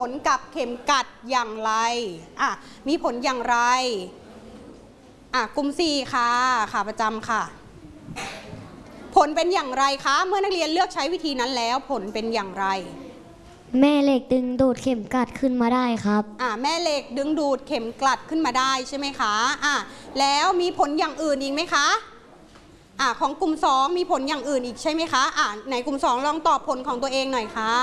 ผลกับเข็มกัดอย่างไรมีผลอย่างไรกลุ่ม4ค่ะขาประจำค่ะผลเป็นอย่างไรคะเมื่อนักเรียนเลือกใช้วิธีนั้นแล้วผลเป็นอย่างไรแม่เหล็กดึงดูดเข็มกลัดขึ้นมาได้ครับแม่เหล็กดึงดูดเข็มกลัดขึ้นมาได้ใช่ไหมคะแล้วมีผลอย่างอื่นอีกไหมคะของกลุ่ม2มีผลอย่างอื่นอีกใช่ไหมคะไหนกลุ่ม2ลองตอบผลของตัวเองหน่อยค่ะ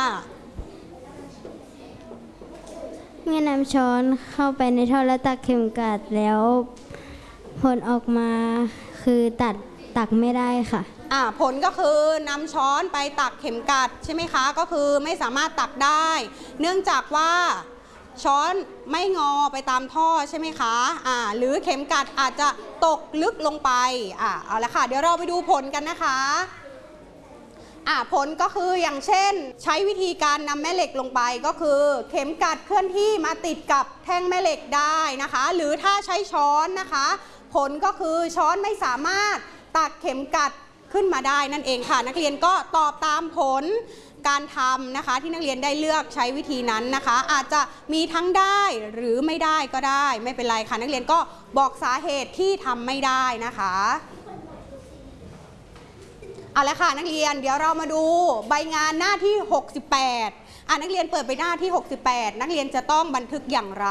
เมื่อนำช้อนเข้าไปในท่อและตักเข็มกลัดแล้วผลออกมาคือตักไม่ได้ค่ะผลก็คือนำช้อนไปตักเข็มกลัดใช่ไหมคะก็คือไม่สามารถตักได้เนื่องจากว่าช้อนไม่งอไปตามท่อใช่ไหมคะหรือเข็มกลัดอาจจะตกลึกลงไปเอาละค่ะเดี๋ยวเราไปดูผลกันนะคะผลก็คืออย่างเช่นใช้วิธีการนำแม่เหล็กลงไปก็คือเข็มกลัดเคลื่อนที่มาติดกับแท่งแม่เหล็กได้นะคะหรือถ้าใช้ช้อนนะคะผลก็คือช้อนไม่สามารถตักเข็มกลัดขึ้นมาได้นั่นเองค่ะนักเรียนก็ตอบตามผลการทำนะคะที่นักเรียนได้เลือกใช้วิธีนั้นนะคะอาจจะมีทั้งได้หรือไม่ได้ก็ได้ไม่เป็นไรค่ะนักเรียนก็บอกสาเหตุที่ทำไม่ได้นะคะเอาละค่ะนักเรียนเดี๋ยวเรามาดูใบงานหน้าที่68นักเรียนเปิดไปหน้าที่68นักเรียนจะต้องบันทึกอย่างไร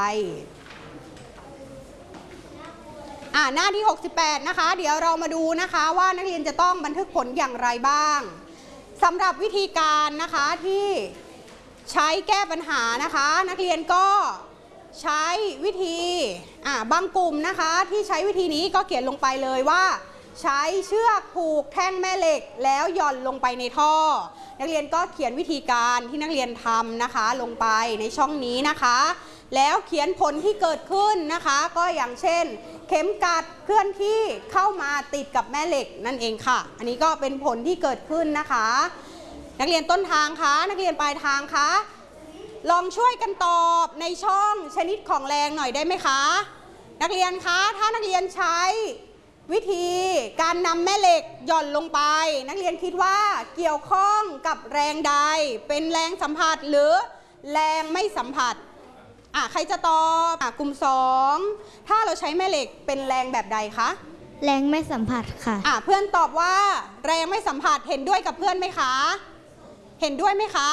หน้าที่68นะคะเดี๋ยวเรามาดูนะคะว่านักเรียนจะต้องบันทึกผลอย่างไรบ้างสำหรับวิธีการนะคะที่ใช้แก้ปัญหานะคะนักเรียนก็ใช้วิธีบางกลุ่มนะคะที่ใช้วิธีนี้ก็เขียนลงไปเลยว่าใช้เชือกผูกแท่งแม่เหล็กแล้วหย่อนลงไปในท่อนักเรียนก็เขียนวิธีการที่นักเรียนทำนะคะลงไปในช่องนี้นะคะแล้วเขียนผลที่เกิดขึ้นนะคะก็อย่างเช่นเข็มกลัดเคลื่อนที่เข้ามาติดกับแม่เหล็กนั่นเองค่ะอันนี้ก็เป็นผลที่เกิดขึ้นนะคะนักเรียนต้นทางคะนักเรียนปลายทางคะลองช่วยกันตอบในช่องชนิดของแรงหน่อยได้ไหมคะนักเรียนคะถ้านักเรียนใช้วิธีการนำแม่เหล็กหย่อนลงไปนักเรียนคิดว่าเกี่ยวข้องกับแรงใดเป็นแรงสัมผัสหรือแรงไม่สัมผัสใครจะตอบกลุ่ม2ถ้าเราใช้แม่เหล็กเป็นแรงแบบใดคะแรงไม่สัมผัสค่ะเพื่อนตอบว่าแรงไม่สัมผัสเห็นด้วยกับเพื่อนไหมคะเห็นด้วยไหมคะ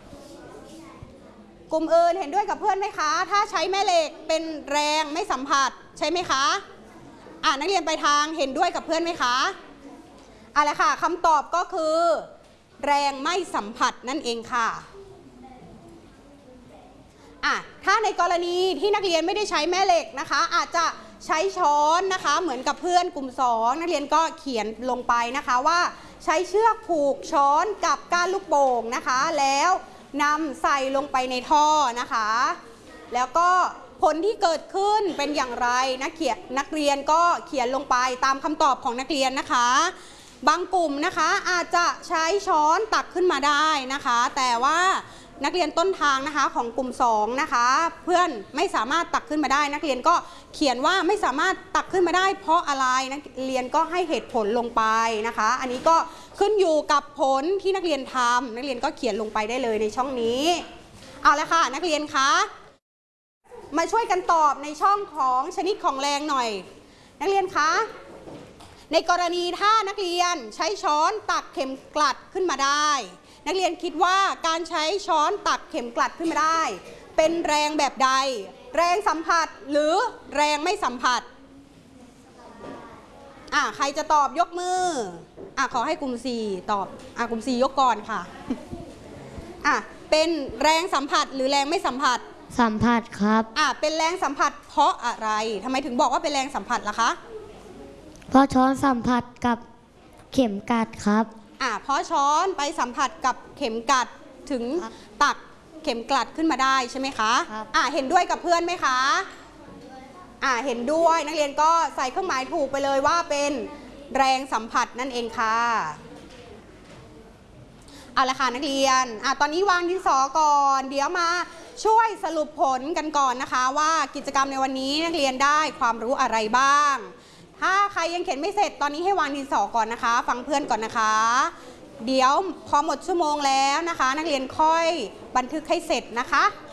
กลุ่มอื่นเห็นด้วยกับเพื่อนไหมคะถ้าใช้แม่เหล็กเป็นแรงไม่สัมผัสใช่ไหมคะนักเรียนไปทางเห็นด้วยกับเพื่อนไหมคะอะไรค่ะคำตอบก็คือแรงไม่สัมผัสนั่นเองค่ะถ้าในกรณีที่นักเรียนไม่ได้ใช้แม่เหล็กนะคะอาจจะใช้ช้อนนะคะเหมือนกับเพื่อนกลุ่ม2นักเรียนก็เขียนลงไปนะคะว่าใช้เชือกผูกช้อนกับก้านลูกโป่งนะคะแล้วนำใส่ลงไปในท่อนะคะแล้วก็ผลที่เกิดขึ้นเป็นอย่างไรนักเรียนก็เขียนลงไปตามคำตอบของนักเรียนนะคะบางกลุ่มนะคะอาจจะใช้ช้อนตักขึ้นมาได้นะคะแต่ว่านักเรียนต้นทางนะคะของกลุ่ม2นะคะเพื่อนไม่สามารถตักขึ้นมาได้นักเรียนก็เขียนว่าไม่สามารถตักขึ้นมาได้เพราะอะไรนักเรียนก็ให้เหตุผลลงไปนะคะอันนี้ก็ขึ้นอยู่กับผลที่นักเรียนทำนักเรียนก็เขียนลงไปได้เลยในช่องนี้เอาละค่ะนักเรียนคะมาช่วยกันตอบในช่องของชนิดของแรงหน่อยนักเรียนคะในกรณีถ้านักเรียนใช้ช้อนตักเข็มกลัดขึ้นมาได้นักเรียนคิดว่าการใช้ช้อนตักเข็มกลัดขึ้นมาได้เป็นแรงแบบใดแรงสัมผัสหรือแรงไม่สัมผัสใครจะตอบยกมือขอให้กลุ่ม4ตอบกลุ่ม4ยกก่อนค่ะเป็นแรงสัมผัสหรือแรงไม่สัมผัสสัมผัสครับเป็นแรงสัมผัสเพราะอะไรทำไมถึงบอกว่าเป็นแรงสัมผัสล่ะคะเพราะช้อนสัมผัสกับเข็มกลัดครับเพราะช้อนไปสัมผัสกับเข็มกลัดถึงตักเข็มกลัดขึ้นมาได้ใช่ไหมคะเห็นด้วยกับเพื่อนไหมคะเห็นด้วยนักเรียนก็ใส่เครื่องหมายถูกไปเลยว่าเป็นแรงสัมผัสนั่นเองค่ะเอาละค่ะนักเรียนตอนนี้วางดินสอก่อนเดี๋ยวมาช่วยสรุปผลกันก่อนนะคะว่ากิจกรรมในวันนี้นักเรียนได้ความรู้อะไรบ้างถ้าใครยังเขียนไม่เสร็จตอนนี้ให้วางดินสอก่อนนะคะฟังเพื่อนก่อนนะคะเดี๋ยวพอหมดชั่วโมงแล้วนะคะนักเรียนค่อยบันทึกให้เสร็จนะคะ